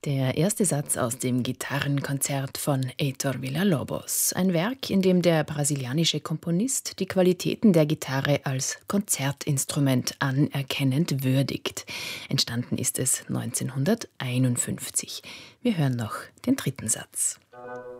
Der erste Satz aus dem Gitarrenkonzert von Heitor Villa-Lobos. Ein Werk, in dem der brasilianische Komponist die Qualitäten der Gitarre als Konzertinstrument anerkennend würdigt. Entstanden ist es 1951. Wir hören noch den dritten Satz.